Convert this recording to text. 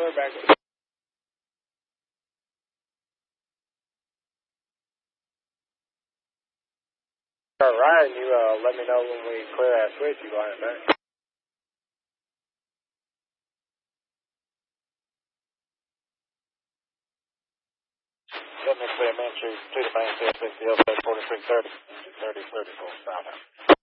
clear back up. All right, you let me know when we clear that switch, you line it back. Let me clear Main Street, 2 to Main, 660, 4330, 30, 34, south.